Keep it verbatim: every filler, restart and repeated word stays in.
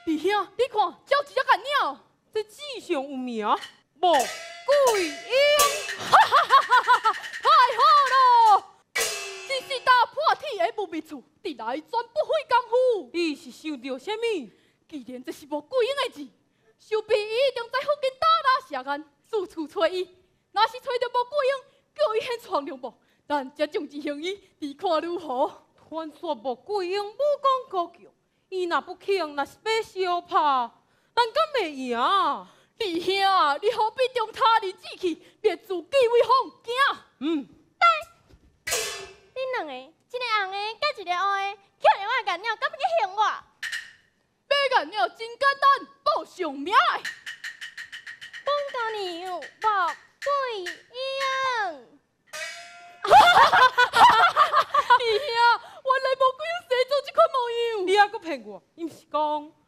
弟兄，你看，鸟一只干鸟， 这纸上有名，莫桂英。 哈哈哈哈哈！太好了！这是打破铁的木密处，伫来全不费功夫。 你是想到什么？ 既然这是无桂英的字，想必伊一定在附近打打下案，四处找伊。若是找到无桂英，叫伊先闯两步，咱再将之行医，你看如何？ 传说无桂英武功高强，伊若不肯，若是要相拍，咱敢袂赢？ 弟兄，你何必中他人志气，别自己为风行？ 嗯。 恁两个，一个红的，甲一个黑的，捡两个干鸟，敢要去骗我？ 买干鸟真简单，报上名来。 放高牛，莫桂英。 弟兄，原来无桂英生做这款模样。 你还阁骗我？伊毋是讲